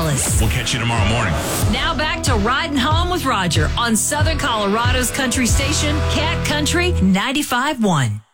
Dallas. We'll catch you tomorrow morning. Now back to Riding Home with Roger on Southern Colorado's country station, Cat Country 95.1.